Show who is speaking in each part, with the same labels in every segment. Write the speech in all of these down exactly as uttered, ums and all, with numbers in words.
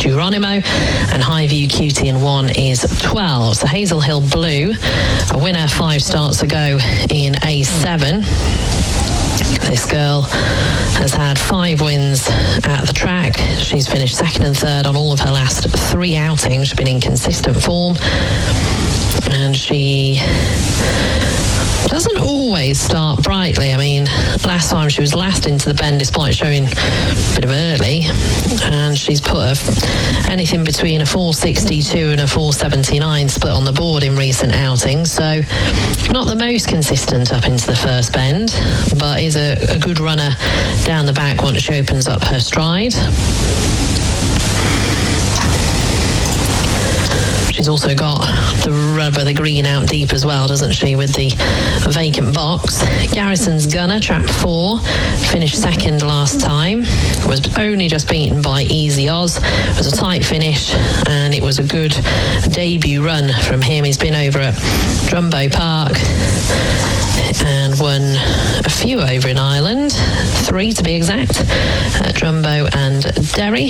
Speaker 1: Geronimo, and Highview Cutie in one is twelve. So Hazel Hill Blue, a winner five starts ago in A seven. This girl has had five wins at the track. She's finished second and third on all of her last three outings. She's been in consistent form, and she doesn't always start brightly. I mean, last time she was last into the bend despite showing a bit of early, and she's put a, anything between a four sixty-two and a four seventy-nine split on the board in recent outings, so not the most consistent up into the first bend, but is a, a good runner down the back once she opens up her stride. She's also got the rubber, the green out deep as well, doesn't she, with the vacant box. Garrison's Gunner, trap four, finished second last time. Was only just beaten by Easy Oz. It was a tight finish, and it was a good debut run from him. He's been over at Drumbo Park and won a few over in Ireland, three to be exact, at Drumbo and Derry.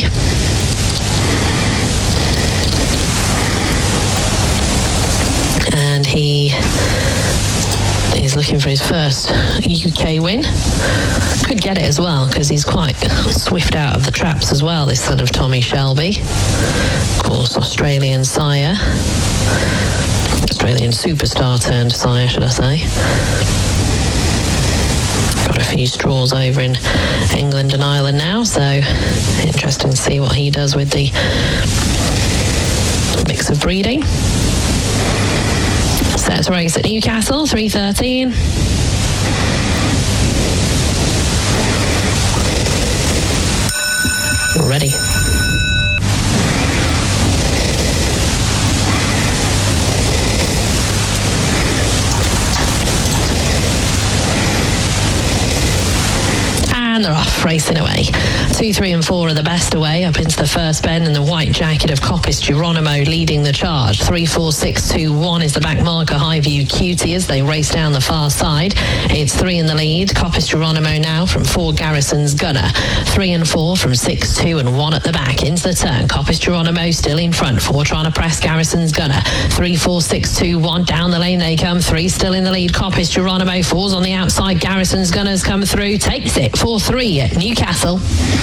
Speaker 1: And he is looking for his first U K win. Could get it as well, because he's quite swift out of the traps as well, this son of Tommy Shelby. Of course, Australian sire. Australian superstar turned sire, should I say. Got a few straws over in England and Ireland now, so interesting to see what he does with the mix of breeding. Set to race at Newcastle, three thirteen. Ready. And they're off, racing away. Two, three and four are the best away up into the first bend, and the white jacket of Coppice Geronimo leading the charge. Three, four, six, two, one is the back marker, Highview Cutie, as they race down the far side. It's three in the lead. Coppice Geronimo now from four, Garrison's Gunner. Three and four from six, two and one at the back. Into the turn, Coppice Geronimo still in front. Four trying to press Garrison's Gunner. Three, four, six, two, one. Down the lane they come. Three still in the lead. Coppice Geronimo. Four's on the outside. Garrison's Gunner's come through. Takes it. Four, three at Newcastle.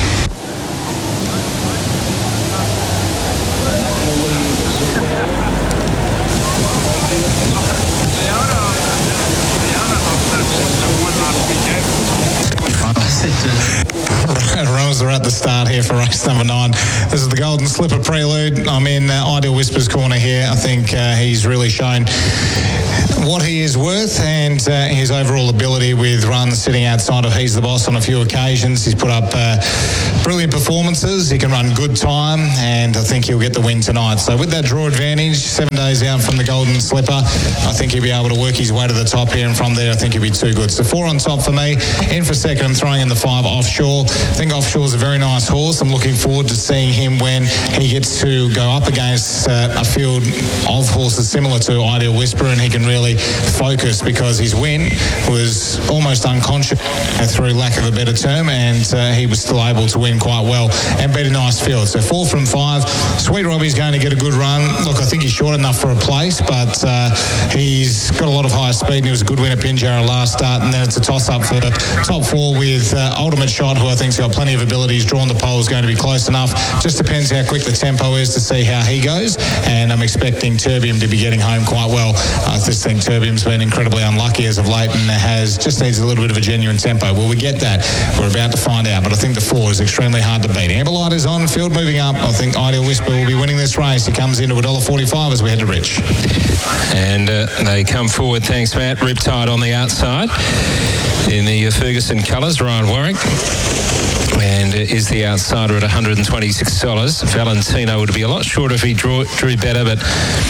Speaker 2: Runners are at the start here for race number nine. This is the Golden Slipper Prelude. I'm in uh, Ideal Whisper's corner here. I think uh, he's really shown what he is worth and uh, his overall ability with runs sitting outside of He's the Boss on a few occasions. He's put up uh, brilliant performances. He can run good time, and I think he'll get the win tonight. So with that draw advantage, seven days out from the Golden Slipper, I think he'll be able to work his way to the top here, and from there I think he'll be too good. So four on top for me. In for second, I'm throwing in the five, Offshore. I think Offshore is a very nice horse. I'm looking forward to seeing him when he gets to go up against uh, a field of horses similar to Ideal Whisper, and he can really focus, because his win was almost unconscious through lack of a better term, and uh, he was still able to win quite well and beat a nice field. So four from five. Sweet Robbie's going to get a good run. Look, I think he's short enough for a place, but uh, he's got a lot of high speed, and he was a good win at Pinjarra last start, and then it's a toss-up for the top four with uh, Ultimate Shot, who I think's got plenty of abilities. Drawn the pole is going to be close enough. Just depends how quick the tempo is to see how he goes, and I'm expecting Terbium to be getting home quite well. I just think Terbium's been incredibly unlucky as of late, and has just needs a little bit of a genuine tempo. Will we get that? We're about to find out, but I think the four is extremely hard to beat. Amber Light is on, field moving up. I think Ideal Whisper will be winning this race. He comes into one dollar forty-five as we head to Rich.
Speaker 3: And uh, they come forward, thanks Matt. Riptide on the outside in the uh, Ferguson colours, Ryan Warwick. And uh, is the outsider at one hundred twenty-six dollars. Valentino would be a lot shorter if he drew, drew better, but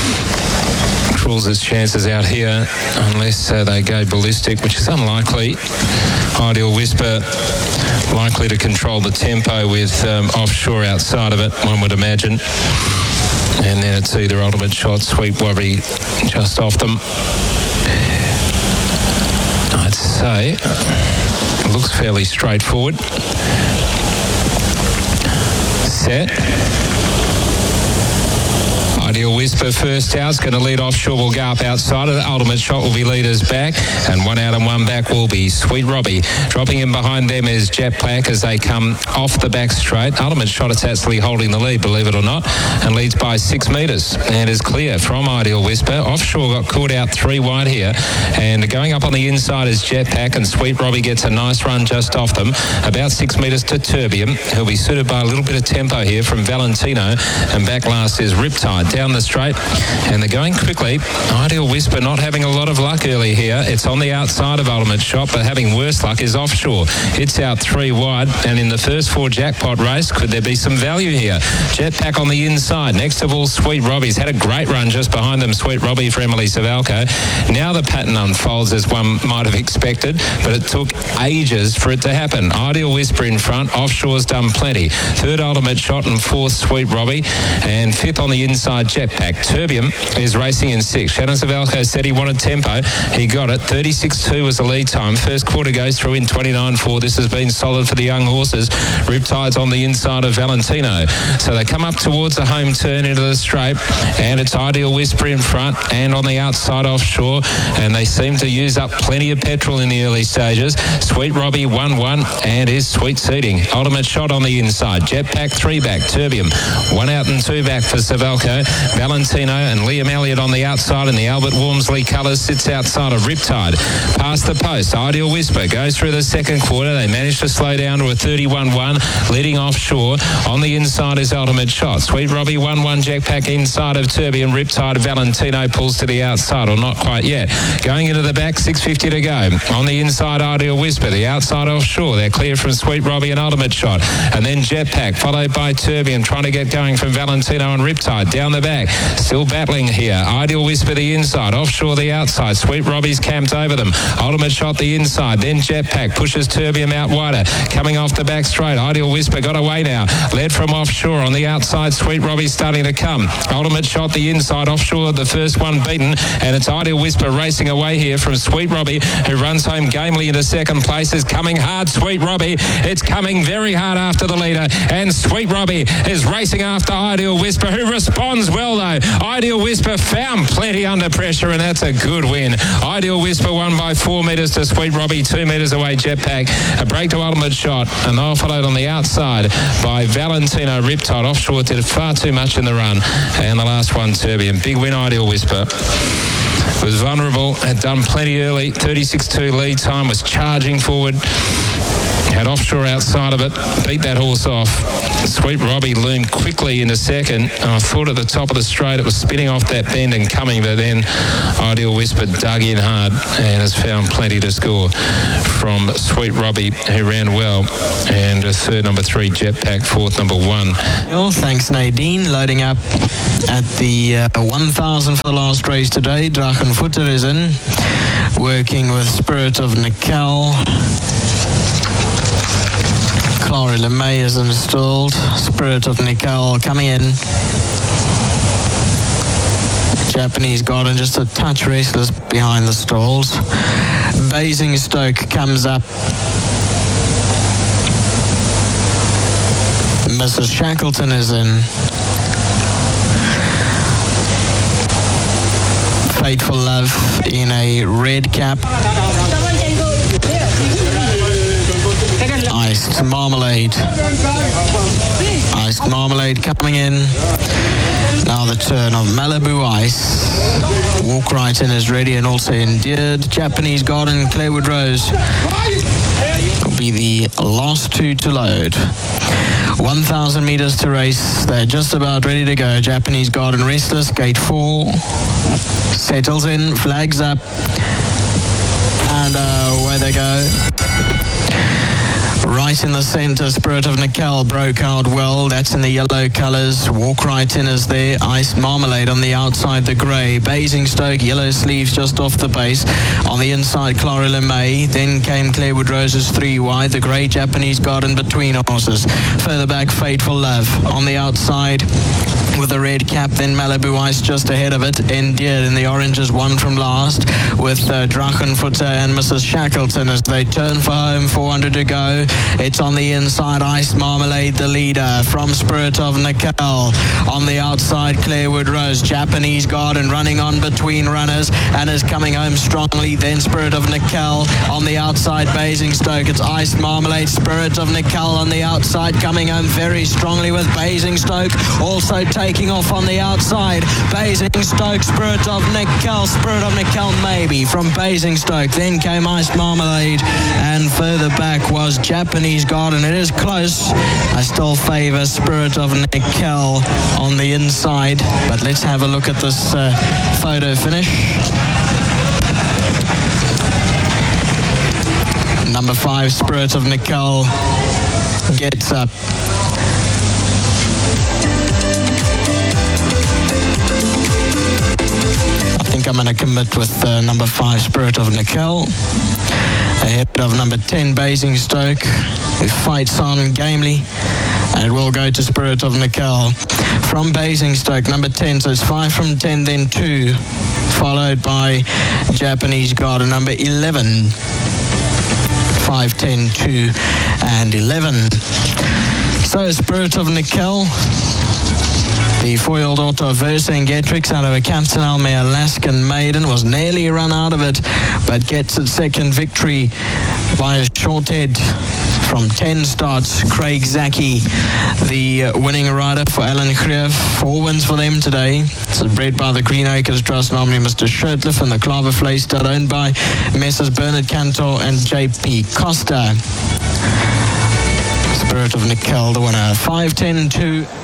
Speaker 3: crawls his chances out here unless uh, they go ballistic, which is unlikely. Ideal Whisper likely to control the tempo with um, Offshore outside of it, one would imagine. And then it's either Ultimate Shot, Sweet Wobbly just off them. I'd say it looks fairly straightforward. Set. Ideal Whisper first out. It's going to lead Offshore. Will go up outside it. Ultimate Shot will be leaders back. And one out and one back will be Sweet Robbie. Dropping in behind them is Jet Black as they come off the back straight. Ultimate Shot is actually holding the lead, believe it or not, and leads by six metres and is clear from Ideal Whisper. Offshore got caught out three wide here, and going up on the inside is Jetpack, and Sweet Robbie gets a nice run just off them, about six metres to Terbium, who'll be suited by a little bit of tempo here from Valentino, and back last is Riptide down the straight, and they're going quickly. Ideal Whisper not having a lot of luck early here. It's on the outside of Ultimate Shot, but having worse luck is Offshore. It's out three wide, and in the first four jackpot race, could there be some value here? Jetpack on the inside. Next of all, Sweet Robbie's had a great run just behind them. Sweet Robbie for Emily Savalco. Now the pattern unfolds as one might have expected, but it took ages for it to happen. Ideal Whisper in front. Offshore's done plenty. Third Ultimate Shot and fourth Sweet Robbie, and fifth on the inside Jetpack. Terbium is racing in sixth. Shannon Savalco said he wanted tempo. He got it. thirty-six two was the lead time. First quarter goes through in twenty-nine four. This has been solid for the young horses. Riptide's on the inside of Valentino. So they come up towards the home turn into the straight, and it's Ideal Whisper in front and on the outside Offshore, and they seem to use up plenty of petrol in the early stages. Sweet Robbie one one and is sweet seating. Ultimate Shot on the inside. Jetpack three back. Terbium one out and two back for Savalco. Valentino and Liam Elliott on the outside, and the Albert Walmsley colours sits outside of Riptide. Past the post, Ideal Whisper goes through the second quarter. They managed to slow down to a thirty-one one, leading Offshore. On the inside is Ultimate Shot. Sweet Robbie one one Jetpack inside of Terbium. Riptide. Valentino pulls to the outside, or not quite yet. Going into the back, six fifty to go. On the inside, Ideal Whisper. The outside Offshore. They're clear from Sweet Robbie and Ultimate Shot. And then Jetpack, followed by Terbium, trying to get going from Valentino and Riptide. Down the back, still battling here. Ideal Whisper the inside. Offshore the outside. Sweet Robbie's camped over them. Ultimate Shot the inside. Then Jetpack pushes Terbium out wider. Coming off the back straight. Ideal Whisper got away now. Led from Offshore on the outside. Sweet Robbie starting to come. Ultimate Shot the inside. Offshore the first one beaten, and it's Ideal Whisper racing away here from Sweet Robbie, who runs home gamely into second place. Is coming hard, Sweet Robbie. It's coming very hard after the leader, and Sweet Robbie is racing after Ideal Whisper, who responds well though. Ideal Whisper found plenty under pressure, and that's a good win. Ideal Whisper won by four metres to Sweet Robbie, two metres away Jetpack. A break to Ultimate Shot, and they'll followed on the outside by Valentino. Riptide. Offshore did far too much in the run, and the last one Terbium. Big win, Ideal Whisper. Was vulnerable, had done plenty early, thirty-six two lead time, was charging forward, had Offshore outside of it, beat that horse off. Sweet Robbie loomed quickly into second. I thought at the top of the straight it was spinning off that bend and coming, but then Ideal Whisper dug in hard and has found plenty to score from Sweet Robbie, who ran well, and third number three Jetpack, fourth number one.
Speaker 4: Well, thanks Nadine. Loading up at the uh, one thousand for the last race today. Drachenfutter is in, working with Spirit of Nickel. Clara LeMay is installed. Spirit of Nickel coming in. Japanese Garden just a touch restless behind the stalls. Basingstoke comes up. Missus Shackleton is in. Fateful Love in a red cap. Iced Marmalade. Iced Marmalade coming in. Now the turn of Malibu Ice. Walk Right In is ready and also endeared. Japanese Garden, Claywood Rose will be the last two to load. one thousand metres to race. They're just about ready to go. Japanese Garden restless. Gate four settles in, flags up, and uh, away they go. Right in the centre, Spirit of Nickel broke out well. That's in the yellow colours. Walk Right In is there. Iced Marmalade on the outside, the grey. Basingstoke, yellow sleeves just off the base. On the inside, Clara LeMay. Then came Claywood Roses three wide. The grey Japanese Garden between horses. Further back, Fateful Love. On the outside, with the red cap, then Malibu Ice just ahead of it. Endeared in the oranges, one from last, with uh, Drachenfutter and Missus Shackleton as they turn for home. four hundred to go. It's on the inside, Ice Marmalade the leader from Spirit of Nickel. On the outside, Clarewood Rose, Japanese Garden running on between runners and is coming home strongly. Then Spirit of Nickel on the outside, Basingstoke. It's Ice Marmalade, Spirit of Nickel on the outside, coming home very strongly with Basingstoke also taking off on the outside. Basingstoke, Spirit of Nickel, Spirit of Nickel maybe from Basingstoke. Then came Ice Marmalade and further back was Japanese Garden. It is close. I still favour Spirit of Nickel on the inside, but let's have a look at this uh, photo finish. Number five, Spirit of Nickel gets up. I think I'm going to commit with uh, number five, Spirit of Nickel, ahead of number ten, Basingstoke, who fights on gamely, and it will go to Spirit of Nickel. From Basingstoke, number ten, so it's five from ten, then two, followed by Japanese Garden, number eleven. five, ten, two, and eleven. So Spirit of Nickel, the foiled Otto Vercingetorix out of a Captain Almere Alaskan Maiden, was nearly run out of it, but gets its second victory by a short head from ten starts. Craig Zaki, the uh, winning rider for Alan Greer. Four wins for them today. It's bred by the Green Acres Trust, normally Mister Shirtliff, and the Claverflay stud owned by Messrs Bernard Cantor and J P Costa. Spirit of Nickel, the winner. five, ten, two.